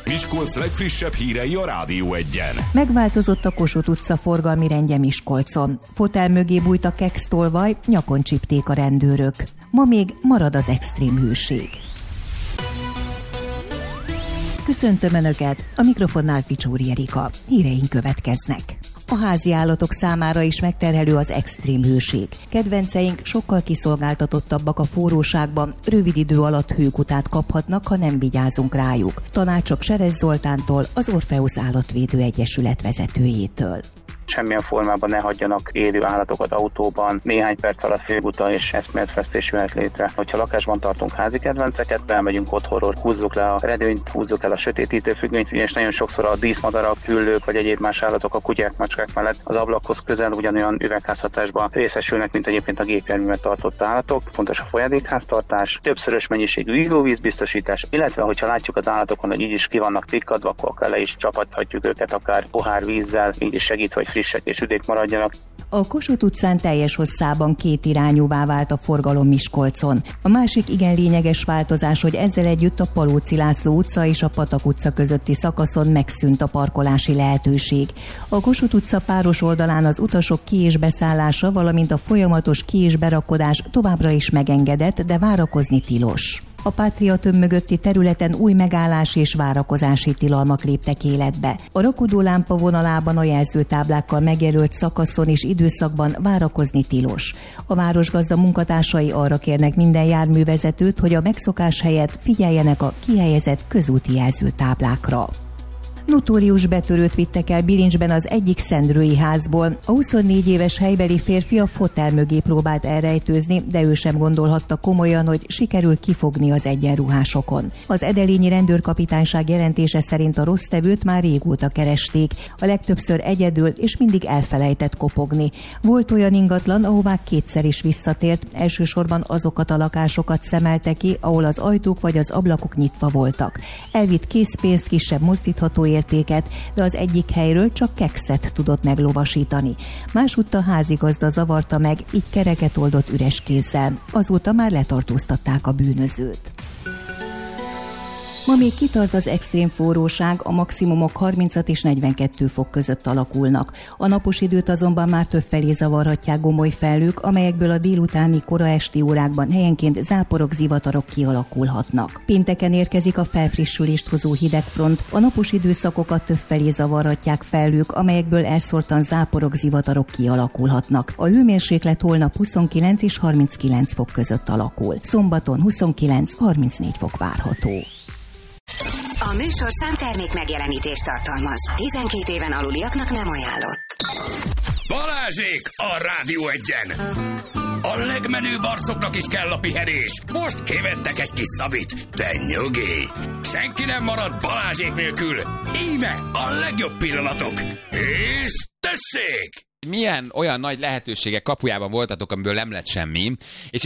Miskolc legfrissebb hírei a Rádió Egyen. Megváltozott a Kossuth utca forgalmi rendje Miskolcon. Fotel mögé bújt a kextolvaj, nyakon csipték a rendőrök. Ma még marad az extrém hőség. Köszöntöm Önöket, a mikrofonnál Ficsóri Erika. Híreink következnek. A házi állatok számára is megterhelő az extrém hőség. Kedvenceink sokkal kiszolgáltatottabbak a forróságban, rövid idő alatt hőkutát kaphatnak, ha nem vigyázunk rájuk. Tanácsok Seres Zoltántól, az Orpheus Állatvédő Egyesület vezetőjétől. Semmilyen formában ne hagyjanak élő állatokat autóban, néhány perc alatt félguta és eszméletvesztés jöhet létre. Hogyha lakásban tartunk házi kedvenceket, belmegyünk otthonról, húzzuk le a redőnyt, húzzuk el a sötétítő függönyt, és nagyon sokszor a díszmadarak, küllők vagy egyéb más állatok a kutyák, macskák mellett az ablakhoz közel ugyanolyan üvegházhatásban részesülnek, mint egyébként a gépjárművet tartott állatok. Fontos a folyadékháztartás, többszörös mennyiségű ivóvízbiztosítás, illetve hogyha látjuk az állatokon, hogy így is ki vannak tikkadva, akkor le is csapathatjuk őket akár pohár vízzel, így is segít, hogy frissek és üdék maradjanak. A Kossuth utcán teljes hosszában kétirányúvá vált a forgalom Miskolcon. A másik igen lényeges változás, hogy ezzel együtt a Palóci László utca és a Patak utca közötti szakaszon megszűnt a parkolási lehetőség. A Kossuth utca páros oldalán az utasok ki- és beszállása, valamint a folyamatos ki- és berakodás továbbra is megengedett, de várakozni tilos. A Pátria tömb mögötti területen új megállás és várakozási tilalmak léptek életbe. A rakodólámpa vonalában a jelzőtáblákkal megjelölt szakaszon és időszakban várakozni tilos. A városgazda munkatársai arra kérnek minden járművezetőt, hogy a megszokás helyett figyeljenek a kihelyezett közúti jelzőtáblákra. Notórius betörőt vittek el Bilincsben az egyik szendrői házból. A 24 éves helybeli férfi a fotel mögé próbált elrejtőzni, de ő sem gondolhatta komolyan, hogy sikerül kifogni az egyenruhásokon. Az edelényi rendőrkapitányság jelentése szerint a rossztevőt már régóta keresték, a legtöbbször egyedül és mindig elfelejtett kopogni. Volt olyan ingatlan, ahová kétszer is visszatért, elsősorban azokat a lakásokat szemelte ki, ahol az ajtók vagy az ablakok nyitva voltak. Elvitt készpénzt, kisebb mozdítható értéket, de az egyik helyről csak kekszet tudott meglovasítani. Másútt a házigazda zavarta meg, így kereket oldott üres kézzel. Azóta már letartóztatták a bűnözőt. Ma még kitart az extrém forróság, a maximumok 36 és 42 fok között alakulnak. A napos időt azonban már többfelé zavarhatják gomoly felhők, amelyekből a délutáni kora esti órákban helyenként záporok, zivatarok kialakulhatnak. Pénteken érkezik a felfrissülést hozó hidegfront, a napos időszakokat többfelé zavarhatják felhők, amelyekből elszórtan záporok, zivatarok kialakulhatnak. A hőmérséklet holnap 29 és 39 fok között alakul. Szombaton 29-34 fok várható. A műsorszám termék megjelenítést tartalmaz. 12 éven aluliaknak nem ajánlott. Balázsék a Rádió Egyen! A legmenőbb arcoknak is kell a pihenés. Most kivettek egy kis szabit, de nyugi! Senki nem marad Balázsék nélkül. Íme a legjobb pillanatok. És tessék! Milyen olyan nagy lehetőségek kapujában voltatok, amiből nem lett semmi, és